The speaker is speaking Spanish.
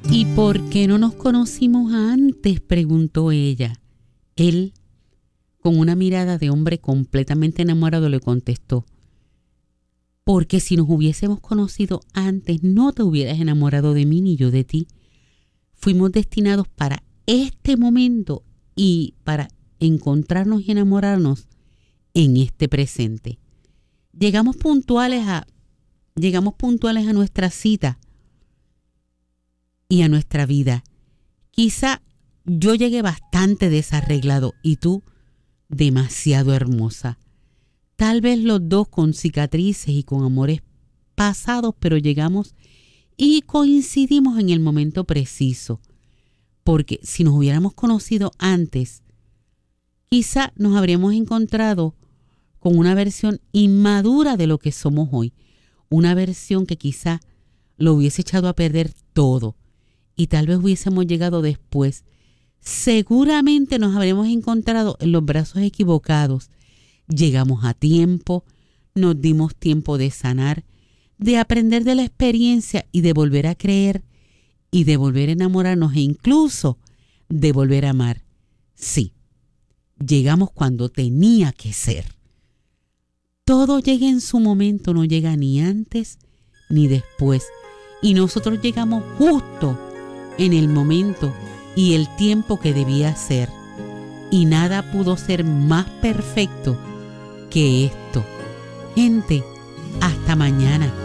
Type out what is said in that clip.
¿Y por qué no nos conocimos antes?, preguntó ella. Él, con una mirada de hombre completamente enamorado, le contestó: porque si nos hubiésemos conocido antes, no te hubieras enamorado de mí ni yo de ti. Fuimos destinados para este momento y para encontrarnos y enamorarnos en este presente. Llegamos puntuales a nuestra cita y a nuestra vida. Quizá yo llegué bastante desarreglado y tú demasiado hermosa. Tal vez los dos con cicatrices y con amores pasados, pero llegamos y coincidimos en el momento preciso. Porque si nos hubiéramos conocido antes, quizá nos habríamos encontrado con una versión inmadura de lo que somos hoy. Una versión que quizá lo hubiese echado a perder todo. Y tal vez hubiésemos llegado después. Seguramente nos habríamos encontrado en los brazos equivocados. Llegamos a tiempo, nos dimos tiempo de sanar, de aprender de la experiencia y de volver a creer y de volver a enamorarnos e incluso de volver a amar. Sí, llegamos cuando tenía que ser. Todo llega en su momento, no llega ni antes ni después. Y nosotros llegamos justo en el momento y el tiempo que debía ser. Y nada pudo ser más perfecto que esto. Gente, hasta mañana.